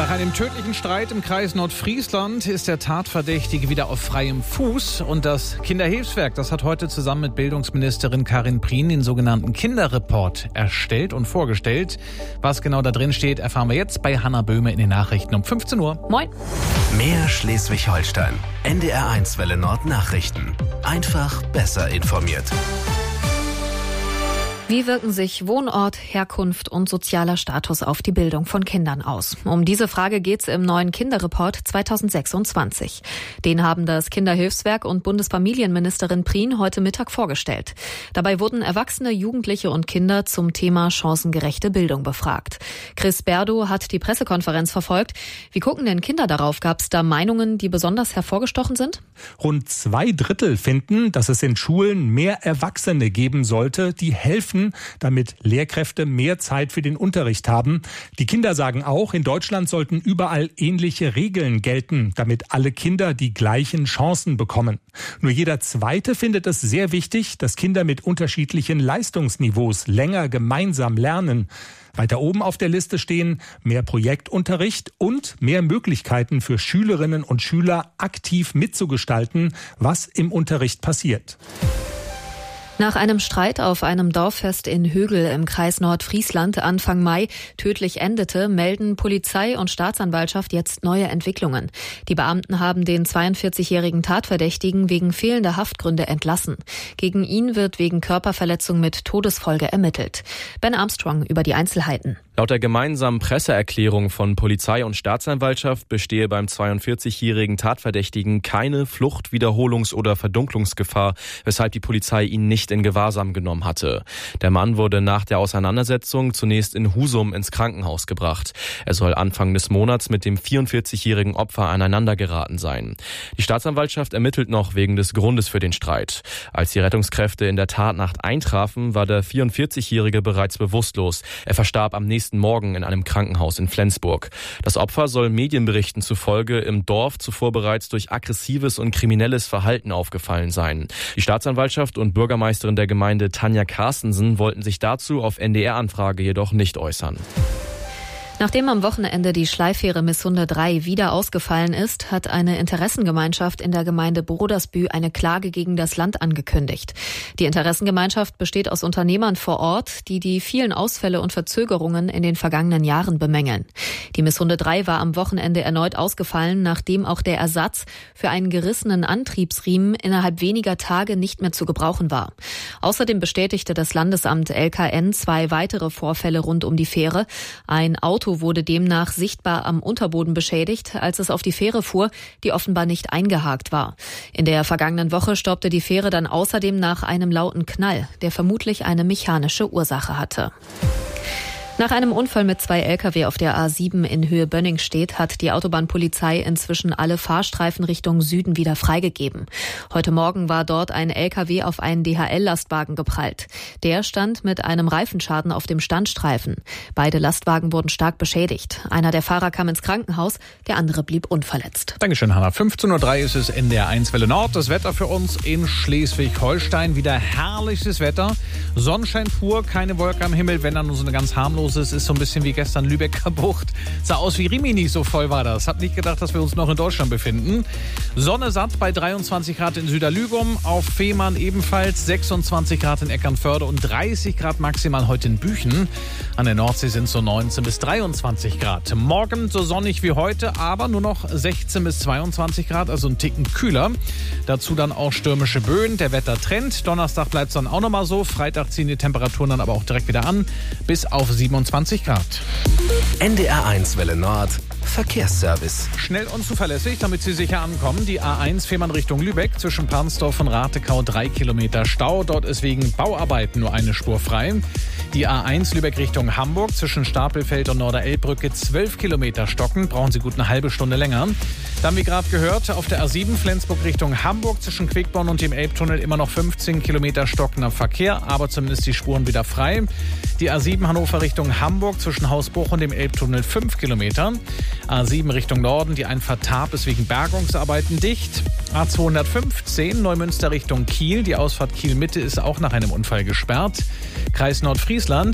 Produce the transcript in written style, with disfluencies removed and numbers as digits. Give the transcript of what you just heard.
Nach einem tödlichen Streit im Kreis Nordfriesland ist der Tatverdächtige wieder auf freiem Fuß. Und das Kinderhilfswerk, das hat heute zusammen mit Bildungsministerin Karin Prien den sogenannten Kinderreport erstellt und vorgestellt. Was genau da drin steht, erfahren wir jetzt bei Hannah Böhme in den Nachrichten um 15 Uhr. Moin. Mehr Schleswig-Holstein. NDR1 Welle Nord Nachrichten. Einfach besser informiert. Wie wirken sich Wohnort, Herkunft und sozialer Status auf die Bildung von Kindern aus? Um diese Frage geht's im neuen Kinderreport 2026. Den haben das Kinderhilfswerk und Bundesfamilienministerin Prien heute Mittag vorgestellt. Dabei wurden Erwachsene, Jugendliche und Kinder zum Thema chancengerechte Bildung befragt. Chris Berdow hat die Pressekonferenz verfolgt. Wie gucken denn Kinder darauf? Gab's da Meinungen, die besonders hervorgestochen sind? Rund 2/3 finden, dass es in Schulen mehr Erwachsene geben sollte, die helfen, damit Lehrkräfte mehr Zeit für den Unterricht haben. Die Kinder sagen auch, in Deutschland sollten überall ähnliche Regeln gelten, damit alle Kinder die gleichen Chancen bekommen. Nur jeder Zweite findet es sehr wichtig, dass Kinder mit unterschiedlichen Leistungsniveaus länger gemeinsam lernen. Weiter oben auf der Liste stehen mehr Projektunterricht und mehr Möglichkeiten für Schülerinnen und Schüler aktiv mitzugestalten, was im Unterricht passiert. Nach einem Streit auf einem Dorffest in Högel im Kreis Nordfriesland Anfang Mai tödlich endete, melden Polizei und Staatsanwaltschaft jetzt neue Entwicklungen. Die Beamten haben den 42-jährigen Tatverdächtigen wegen fehlender Haftgründe entlassen. Gegen ihn wird wegen Körperverletzung mit Todesfolge ermittelt. Ben Armstrong über die Einzelheiten. Laut der gemeinsamen Presseerklärung von Polizei und Staatsanwaltschaft bestehe beim 42-jährigen Tatverdächtigen keine Flucht-, Wiederholungs- oder Verdunklungsgefahr, weshalb die Polizei ihn nicht in Gewahrsam genommen hatte. Der Mann wurde nach der Auseinandersetzung zunächst in Husum ins Krankenhaus gebracht. Er soll Anfang des Monats mit dem 44-jährigen Opfer aneinandergeraten sein. Die Staatsanwaltschaft ermittelt noch wegen des Grundes für den Streit. Als die Rettungskräfte in der Tatnacht eintrafen, war der 44-jährige bereits bewusstlos. Er verstarb am nächsten Morgen in einem Krankenhaus in Flensburg. Das Opfer soll Medienberichten zufolge im Dorf zuvor bereits durch aggressives und kriminelles Verhalten aufgefallen sein. Die Staatsanwaltschaft und Bürgermeisterin der Gemeinde Tanja Carstensen wollten sich dazu auf NDR-Anfrage jedoch nicht äußern. Nachdem am Wochenende die Schleifähre Missunde 3 wieder ausgefallen ist, hat eine Interessengemeinschaft in der Gemeinde Brodersbü eine Klage gegen das Land angekündigt. Die Interessengemeinschaft besteht aus Unternehmern vor Ort, die die vielen Ausfälle und Verzögerungen in den vergangenen Jahren bemängeln. Die Missunde 3 war am Wochenende erneut ausgefallen, nachdem auch der Ersatz für einen gerissenen Antriebsriemen innerhalb weniger Tage nicht mehr zu gebrauchen war. Außerdem bestätigte das Landesamt LKN 2 weitere Vorfälle rund um die Fähre. Ein Auto wurde demnach sichtbar am Unterboden beschädigt, als es auf die Fähre fuhr, die offenbar nicht eingehakt war. In der vergangenen Woche stoppte die Fähre dann außerdem nach einem lauten Knall, der vermutlich eine mechanische Ursache hatte. Nach einem Unfall mit 2 Lkw auf der A7 in Höhe Bönningstedt hat die Autobahnpolizei inzwischen alle Fahrstreifen Richtung Süden wieder freigegeben. Heute Morgen war dort ein Lkw auf einen DHL-Lastwagen geprallt. Der stand mit einem Reifenschaden auf dem Standstreifen. Beide Lastwagen wurden stark beschädigt. Einer der Fahrer kam ins Krankenhaus, der andere blieb unverletzt. Dankeschön, Hannah. 15:03 Uhr ist es NDR1 Welle Nord. Das Wetter für uns in Schleswig-Holstein. Wieder herrliches Wetter. Sonnenschein pur, keine Wolke am Himmel, wenn dann nur so eine ganz harmlose. Es ist so ein bisschen wie gestern Lübecker Bucht. Sah aus wie Rimini, so voll war das. Hab nicht gedacht, dass wir uns noch in Deutschland befinden. Sonne satt bei 23 Grad in Süderlügum, auf Fehmarn ebenfalls 26 Grad in Eckernförde und 30 Grad maximal heute in Büchen. An der Nordsee sind es so 19 bis 23 Grad. Morgen so sonnig wie heute, aber nur noch 16 bis 22 Grad, also ein Ticken kühler. Dazu dann auch stürmische Böen, der Wettertrend. Donnerstag bleibt es dann auch nochmal so. Freitag ziehen die Temperaturen dann aber auch direkt wieder an, bis auf 27 Grad. NDR1 Welle Nord Verkehrsservice. Schnell und zuverlässig, damit Sie sicher ankommen. Die A1 Fehmarn Richtung Lübeck zwischen Parnsdorf und Ratekau 3 Kilometer Stau. Dort ist wegen Bauarbeiten nur eine Spur frei. Die A1 Lübeck Richtung Hamburg zwischen Stapelfeld und Norderelbbrücke 12 Kilometer stocken. Brauchen Sie gut eine halbe Stunde länger. Dann, wie gerade gehört, auf der A7 Flensburg Richtung Hamburg zwischen Quickborn und dem Elbtunnel immer noch 15 Kilometer stockender Verkehr, aber zumindest die Spuren wieder frei. Die A7 Hannover Richtung Hamburg zwischen Hausbruch und dem Elbtunnel 5 Kilometer. A7 Richtung Norden, die Einfahrt Tarp ist wegen Bergungsarbeiten dicht. A215 Neumünster Richtung Kiel, die Ausfahrt Kiel Mitte ist auch nach einem Unfall gesperrt. Kreis Nordfriesland.